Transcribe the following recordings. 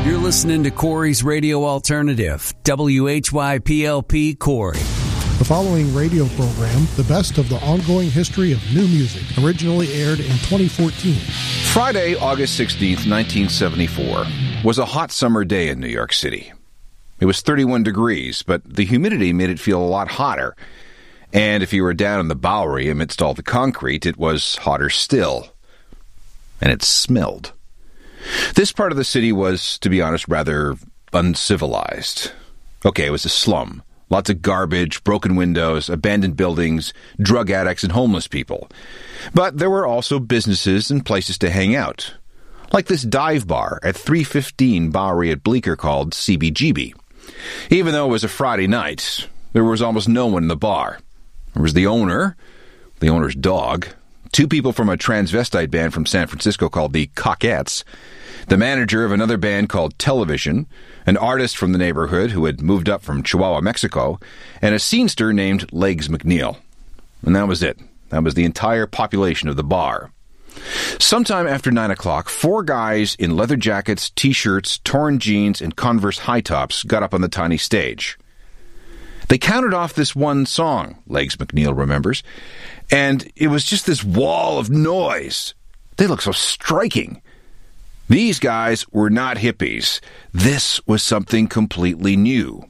You're listening to Corey's Radio Alternative, WHYPLP Corey. The following radio program, the best of the ongoing history of new music, originally aired in 2014. Friday, August 16th, 1974, was a hot summer day in New York City. It was 31 degrees, but the humidity made it feel a lot hotter. And if you were down in the Bowery amidst all the concrete, it was hotter still. And it smelled. This part of the city was, to be honest, rather uncivilized. Okay, it was a slum. Lots of garbage, broken windows, abandoned buildings, drug addicts, and homeless people. But there were also businesses and places to hang out. Like this dive bar at 315 Bowery at Bleecker called CBGB. Even though it was a Friday night, there was almost no one in the bar. There was the owner, the owner's dog, two people from a transvestite band from San Francisco called the Cockettes, the manager of another band called Television, an artist from the neighborhood who had moved up from Chihuahua, Mexico, and a scenester named Legs McNeil. And that was it. That was the entire population of the bar. Sometime after 9 o'clock, four guys in leather jackets, T-shirts, torn jeans, and Converse high tops got up on the tiny stage. They counted off this one song, Legs McNeil remembers, and it was just this wall of noise. They looked so striking. These guys were not hippies. This was something completely new.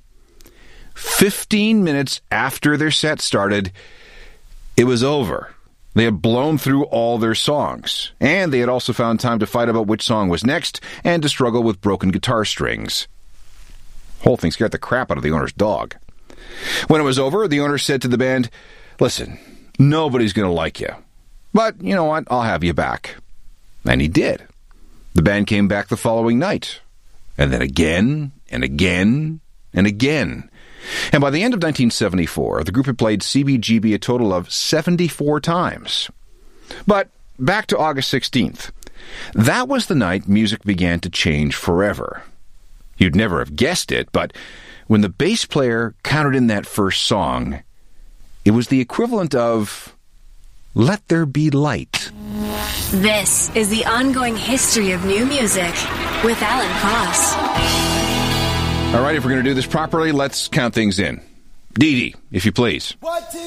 15 minutes after their set started, it was over. They had blown through all their songs, and they had also found time to fight about which song was next and to struggle with broken guitar strings. The whole thing scared the crap out of the owner's dog. When it was over, the owner said to the band, "Listen, nobody's going to like you. But you know what? I'll have you back." And he did. The band came back the following night. And then again, and again, and again. And by the end of 1974, the group had played CBGB a total of 74 times. But back to August 16th. That was the night music began to change forever. You'd never have guessed it, but when the bass player counted in that first song, it was the equivalent of "Let There Be Light." This is the ongoing history of new music with Alan Cross. All right, if we're going to do this properly, let's count things in. Dee Dee, if you please.